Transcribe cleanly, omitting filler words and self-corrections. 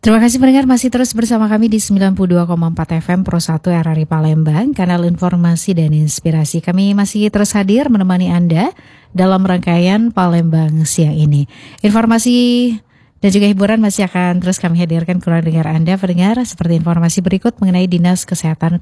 Terima kasih pendengar masih terus bersama kami di 92,4 FM Pro 1 RRI Palembang, kanal informasi dan inspirasi. Kami masih terus hadir menemani Anda dalam rangkaian Palembang siang ini. Informasi dan juga hiburan masih akan terus kami hadirkan ke pendengar Anda, pendengar, seperti informasi berikut mengenai Dinas Kesehatan